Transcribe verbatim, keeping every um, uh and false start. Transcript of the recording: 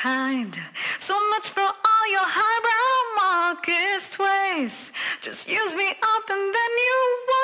kind. So much for all your highbrow Marxist ways. Just use me up and then you won't.